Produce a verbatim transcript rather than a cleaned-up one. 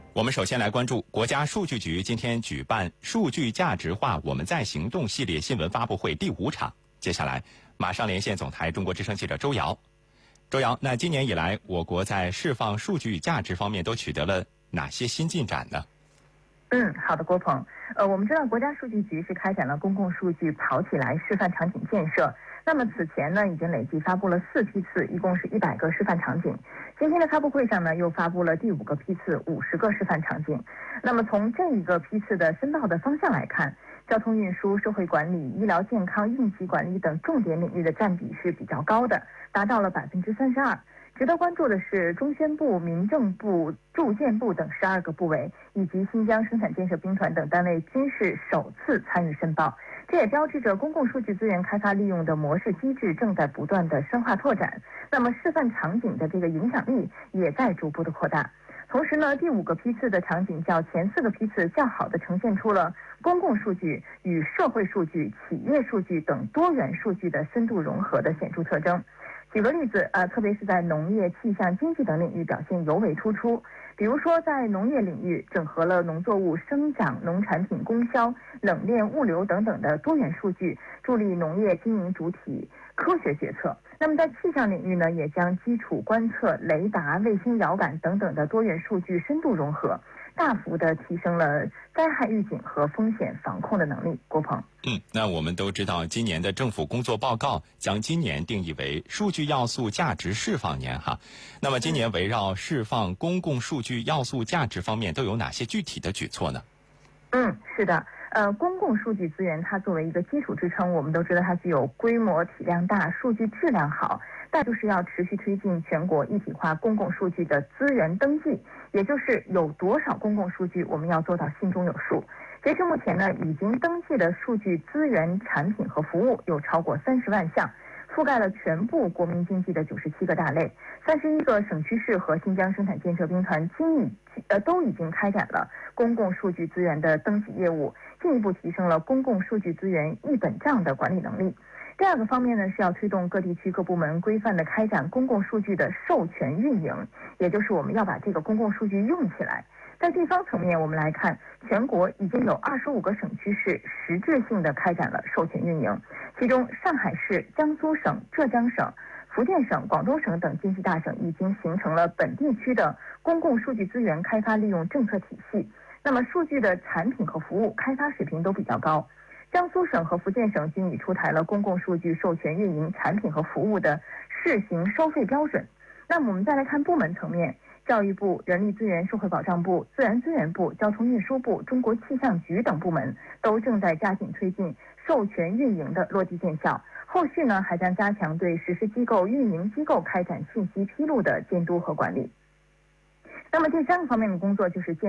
我们首先来关注国家数据局今天举办数据价值化我们在行动系列新闻发布会第五场。接下来马上连线总台中国之声记者周瑶。周瑶，那今年以来我国在释放数据价值方面都取得了哪些新进展呢？ 嗯，好的，郭鹏。呃，我们知道国家数据局是开展了公共数据跑起来示范场景建设。那么此前呢，已经累计发布了四批次，一共是一百个示范场景。今天的发布会上呢，又发布了第五个批次，五十个示范场景。那么从这一个批次的申报的方向来看，交通运输、社会管理、医疗健康、应急管理等重点领域的占比是比较高的，达到了百分之三十二。值得关注的是，中宣部、民政部、住建部等十二个部委以及新疆生产建设兵团等单位均是首次参与申报。这也标志着公共数据资源开发利用的模式机制正在不断的深化拓展，那么示范场景的这个影响力也在逐步的扩大。同时呢，第五个批次的场景较前四个批次较好的呈现出了公共数据与社会数据、企业数据等多元数据的深度融合的显著特征。举个例子，呃，特别是在农业、气象、经济等领域表现尤为突出。比如说，在农业领域，整合了农作物生长、农产品供销、冷链物流等等的多元数据，助力农业经营主体科学决策。那么在气象领域呢，也将基础观测、雷达、卫星遥感等等的多元数据深度融合，大幅的提升了灾害预警和风险防控的能力。郭鹏。 嗯，那我们都知道，今年的政府工作报告将今年定义为数据要素价值释放年哈。那么今年围绕释放公共数据要素价值方面都有哪些具体的举措呢？ 嗯，是的。呃，公共数据资源它作为一个基础支撑，我们都知道它具有规模体量大、数据质量好，但就是要持续推进全国一体化公共数据的资源登记，也就是有多少公共数据，我们要做到心中有数。截至目前呢，已经登记的数据资源产品和服务有超过三十万项，覆盖了全部国民经济的九十七个大类。三十一个省区市和新疆生产建设兵团经已呃都已经开展了公共数据资源的登记业务，进一步提升了公共数据资源一本账的管理能力。第二个方面呢，是要推动各地区各部门规范的开展公共数据的授权运营，也就是我们要把这个公共数据用起来。在地方层面，我们来看，全国已经有二十五个省区市实质性的开展了授权运营，其中上海市、江苏省、浙江省、福建省、广东省等经济大省已经形成了本地区的公共数据资源开发利用政策体系。那么数据的产品和服务开发水平都比较高。江苏省和福建省均已出台了公共数据授权运营产品和服务的试行收费标准。那么我们再来看部门层面，教育部、人力资源社会保障部、自然资源部、交通运输部、中国气象局等部门都正在加紧推进授权运营的落地见效。后续呢，还将加强对实施机构、运营机构开展信息披露的监督和管理。那么第三个方面的工作就是建